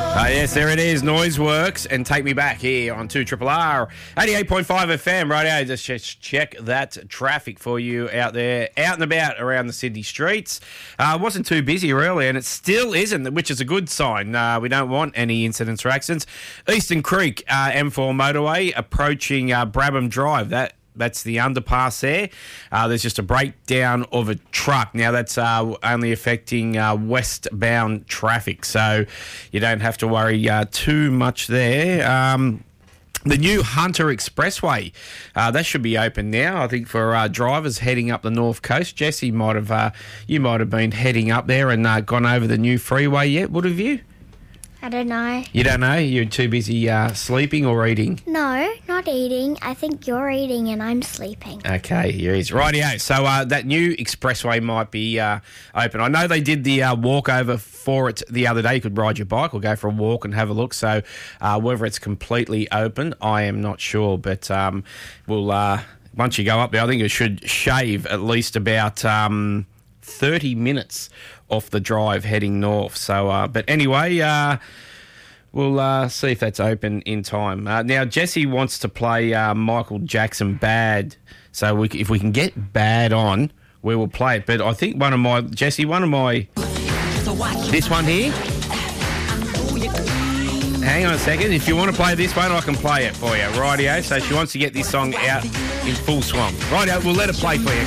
Yes, there it is. Noise Works and Take Me Back here on 2RRR 88.5 FM. Rightio, just check that traffic for you out there, out and about around the Sydney streets. Wasn't too busy really, and it still isn't, which is a good sign. We don't want any incidents or accidents. Eastern Creek M4 motorway approaching Brabham Drive. That's the underpass there. There's just a breakdown of a truck. Now, that's only affecting westbound traffic, so you don't have to worry too much there. The new Hunter Expressway, that should be open now, I think, for drivers heading up the North Coast. Jesse, you might have been heading up there and gone over the new freeway yet, would have you? I don't know. You don't know? You're too busy sleeping or eating? No, not eating. I think you're eating and I'm sleeping. Okay, here he is. Rightio. So that new expressway might be open. I know they did the walkover for it the other day. You could ride your bike or go for a walk and have a look. So whether it's completely open, I am not sure. But we'll once you go up there, I think it should shave at least about 30 minutes off the drive heading north. So, but anyway, we'll see if that's open in time. Now, Jesse wants to play Michael Jackson Bad. So if we can get Bad on, we will play it. But I think this one here. Hang on a second. If you want to play this one, I can play it for you. Rightio. So she wants to get this song out in full swung. Rightio, we'll let it play for you.